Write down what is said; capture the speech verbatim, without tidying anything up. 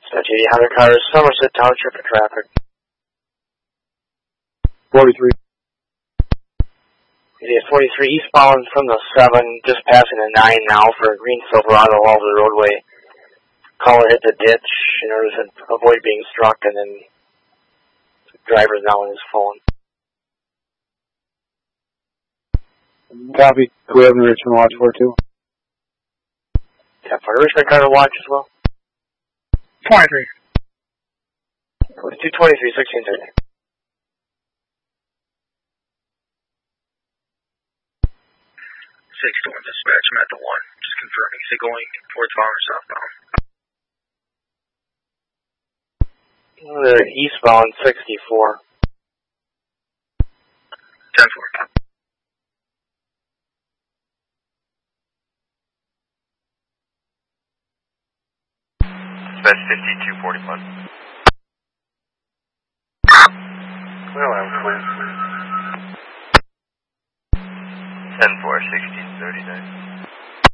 Dispatch eighty Honda cars, Somerset Township for traffic. forty-three. Idiot forty-three eastbound from the seven, just passing the nine now for a green Silverado all over the roadway. Caller hit the ditch in order to avoid being struck, and then the driver's now on his phone. Copy. Do we have an Richmond watch for too? Yeah, for Richmond car to watch as well. twenty-three. forty-two twenty-three, sixteen thirty. six to one dispatch, I'm at the one. Just confirming. Is it going towards Farmer southbound? They're eastbound sixty-four. ten four. Dispatch fifty-two forty-one. Well, I'm clear. ten four, sixteen thirty-nine.